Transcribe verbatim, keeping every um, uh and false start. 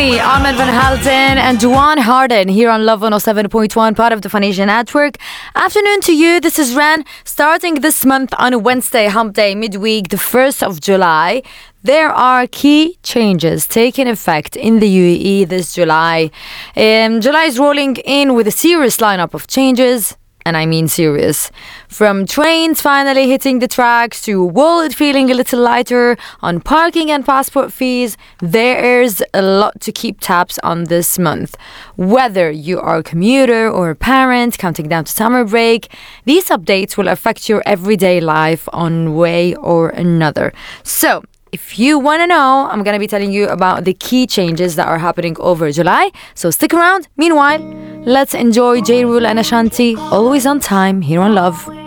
Ahmed Van Halten and Juwan Harden here on Love one oh seven point one, part of the Phonesia Network. Afternoon to you. This is Ren. Starting this month on a Wednesday, hump day, midweek, the first of July, there are key changes taking effect in the U A E this July. Um, July is rolling in with a serious lineup of changes. And I mean serious. From trains finally hitting the tracks to wallet feeling a little lighter on parking and passport fees, there's a lot to keep tabs on this month. Whether you are a commuter or a parent counting down to summer break, these updates will affect your everyday life one way or another. So, if you want to know, I'm going to be telling you about the key changes that are happening over July. So stick around. Meanwhile, let's enjoy Ja Rule and Ashanti, Always on Time, here on Love.